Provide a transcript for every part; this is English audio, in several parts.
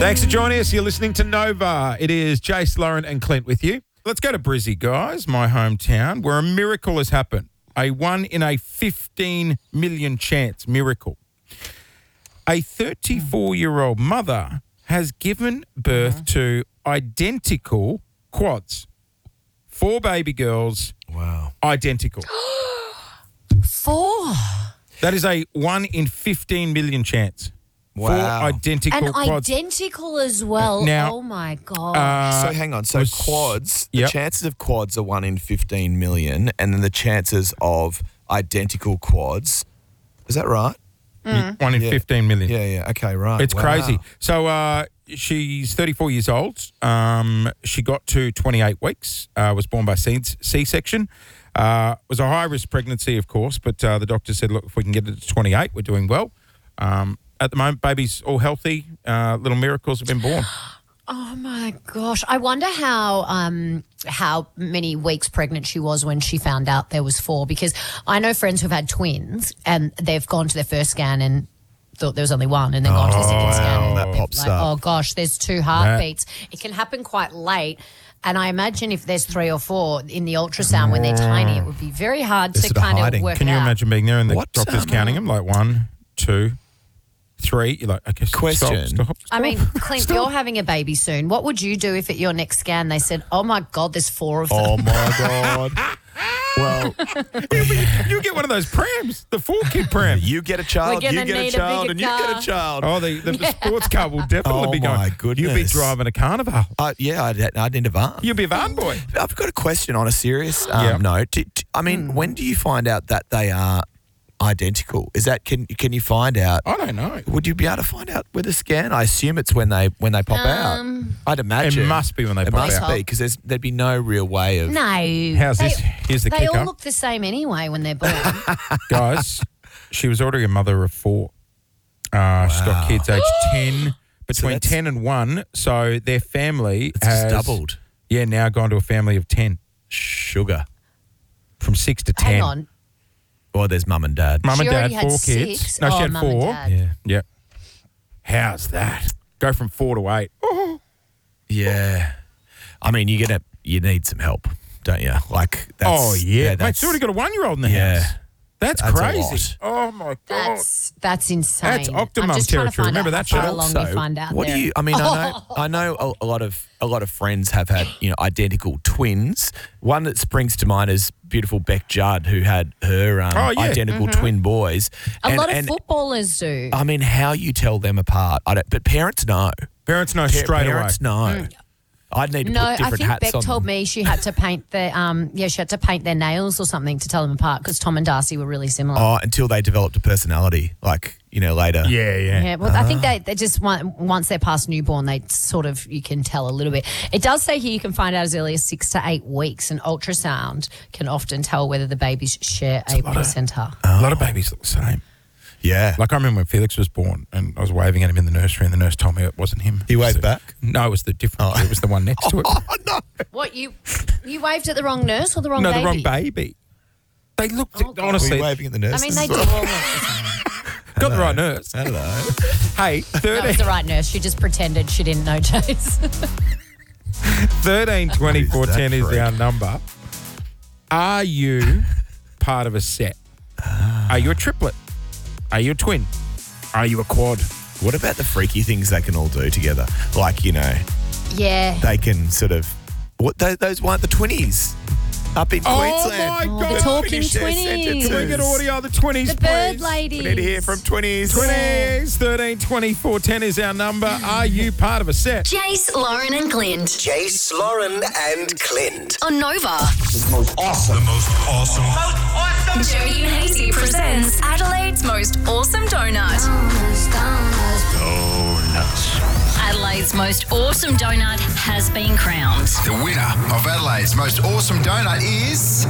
Thanks for joining us. You're listening to Nova. It is Jace, Lauren and Clint with you. Let's go to Brizzy, guys, my hometown, where a miracle has happened. A 1 in a 15 million chance miracle. A 34-year-old mother has given birth to identical quads. 4 baby girls. Wow. Identical. 4. That is a 1 in 15 million chance. Wow. 4 identical And quads. identical as well. Now, oh, my God. So hang on. So quads, Yep. the chances of quads are 1 in 15 million, and then the chances of identical quads, is that right? 1 in 15 million. Yeah. Okay, right. It's Wow. crazy. So she's 34 years old. She got to 28 weeks, was born by C-section. Was a high-risk pregnancy, of course, but the doctor said, look, if we can get it to 28, we're doing well. At the moment, baby's all healthy. Little miracles have been born. Oh, my gosh. I wonder how many weeks pregnant she was when she found out there was 4, because I know friends who've had twins and they've gone to their first scan and thought there was only 1 and then gone to the second scan. And that pops like, up. Oh, gosh, there's 2 heartbeats. It can happen quite late. And I imagine if there's 3 or 4 in the ultrasound when they're tiny, it would be very hard to sort of kind of hiding. work Can it you out. imagine being there and the What, doctor's counting them? Like 1, 2, 3. You're like, okay, Question. Stop. I mean, Clint, you're having a baby soon. What would you do if at your next scan they said, oh, my God, there's 4 of them? Oh, my God. Well, you get one of those prams, the 4-kid pram. you get a child, We're you gonna get a need a child, bigger and you car. get a child. Oh, the sports car will definitely Oh, be going. my You'll be goodness. driving a carnival. Yeah, I'd need a van. You'll be a van boy. I've got a question on a serious Yeah. note. I mean, when do you find out that they are identical? Is that can you find out? I don't know. Would you be able to find out with a scan? I assume it's when they pop out. I'd imagine It must be when they it pop must out. be because there'd be no real way of. No. How's this? Here's the They kicker. all look the same anyway when they're born. Guys, she was already a mother of 4. She's got kids aged 10, between that's- 10 and 1. So their family It's has just doubled. Yeah, now gone to a family of 10, Sugar. from 6 to 10. Hang on. Or there's mum and dad. Mum She and dad, already had 4 kids. 6? No, she Oh, had mum and 4. dad. Yeah. Yep. How's that? Go from 4 to 8. Oh. Yeah. I mean, you need some help, don't you? Like that's. Oh, yeah. Mate, that's she's already got a 1-year-old in the Yeah. house. That's That's a crazy. lot. Oh, my God. That's insane. That's Octomum I'm just trying to territory. find Remember out that how shit? far along you find out what there. do you? I mean, I know a lot of friends have had identical twins. One that springs to mind is beautiful Beck Judd, who had her identical twin boys. A lot of footballers do. I mean, how you tell them apart? I don't. But parents know. Parents know straight away. Parents know. I'd need to No, put I different think hats Beck on told them. me she had to paint their nails or something to tell them apart because Tom and Darcy were really similar. Oh, until they developed a personality, later. Yeah. Yeah, well, I think they just once they're past newborn, they sort of you can tell a little bit. It does say here you can find out as early as 6 to 8 weeks. An ultrasound can often tell whether the babies share a placenta. A lot of babies look the same. Yeah. Like I remember when Felix was born and I was waving at him in the nursery and the nurse told me it wasn't him. He waved back? No, it was the different. It was the one next to it. Oh no. What you waved at the wrong nurse or the wrong No, baby? the wrong baby. They looked, Oh, God. Were honestly, you waving at the nurse? I mean, they do all look the same. got the right nurse. Hello. Hey, That was the right nurse. She just pretended she didn't know, Chase. 13 24 What is 10 that is freak? our number. Are you part of a set? Are you a triplet? Are you a twin? Are you a quad? What about the freaky things they can all do together? Like, Yeah. they can sort of those weren't the 20s up in Queensland. my Oh, God. the talking Finish their 20s. sentences. Can we get audio of the 20s, The bird please? ladies. We need to hear from 20s. 20s, 13 24 10 is our number. Are you part of a set? Jace, Lauren and Clint. Jace, Lauren, and Clint. On Nova. The most awesome. Jody and Hazy presents Adelaide's most awesome donut. Adelaide's most awesome donut has been crowned. The winner of Adelaide's most awesome donut is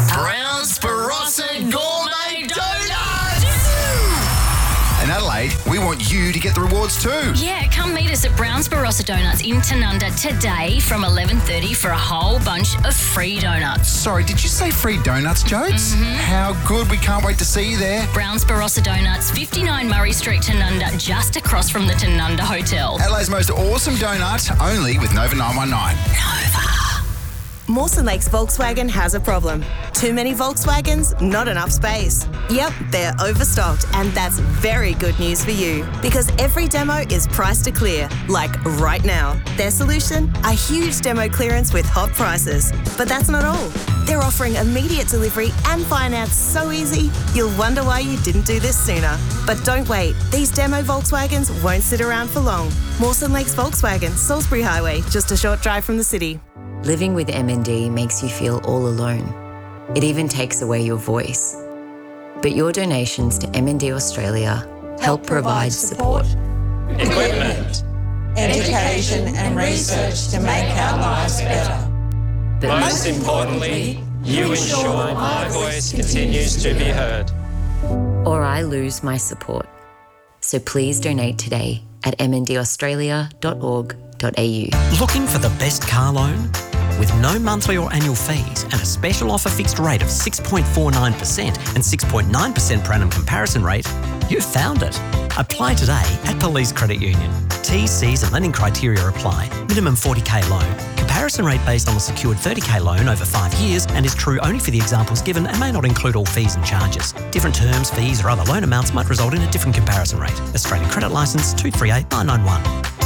Brown's Barossa Gourmet Donut. In Adelaide, we we want you to get the rewards too. Yeah, come meet us at Brown's Barossa Donuts in Tanunda today from 11:30 for a whole bunch of free donuts. Sorry, did you say free donuts, Jodes? How good. We can't wait to see you there. Brown's Barossa Donuts, 59 Murray Street, Tanunda, just across from the Tanunda Hotel. Adelaide's most awesome donut, only with Nova 919. Mawson Lakes Volkswagen has a problem. Too many Volkswagens, not enough space. Yep, they're overstocked, and that's very good news for you because every demo is priced to clear, like right now. Their solution? A huge demo clearance with hot prices. But that's not all. They're offering immediate delivery and finance so easy, you'll wonder why you didn't do this sooner. But don't wait. These demo Volkswagens won't sit around for long. Mawson Lakes Volkswagen, Salisbury Highway, just a short drive from the city. Living with MND makes you feel all alone. It even takes away your voice. But your donations to MND Australia help provide support, equipment, education and research to make our lives better. But most importantly, you ensure my voice continues to be heard. Or I lose my support. So please donate today at mndaustralia.org.au. Looking for the best car loan? With no monthly or annual fees and a special offer fixed rate of 6.49% and 6.9% per annum comparison rate, you've found it. Apply today at Police Credit Union. T's, C's and lending criteria apply. Minimum 40k loan. Comparison rate based on the secured 30k loan over 5 years and is true only for the examples given and may not include all fees and charges. Different terms, fees or other loan amounts might result in a different comparison rate. Australian Credit Licence 238991.